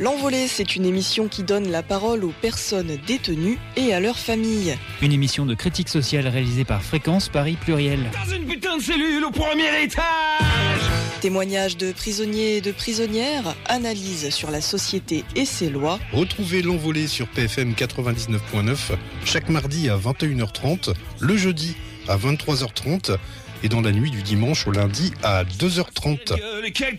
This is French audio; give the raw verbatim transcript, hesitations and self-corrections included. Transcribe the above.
L'Envolée, c'est une émission qui donne la parole aux personnes détenues et à leurs familles. Une émission de critique sociale réalisée par Fréquence Paris Pluriel. Dans une putain de cellule au premier étage. Témoignages de prisonniers et de prisonnières, analyse sur la société et ses lois. Retrouvez L'Envolée sur P F M quatre-vingt-dix-neuf point neuf chaque mardi à vingt et une heures trente, le jeudi à vingt-trois heures trente et dans la nuit du dimanche au lundi à deux heures trente. Quel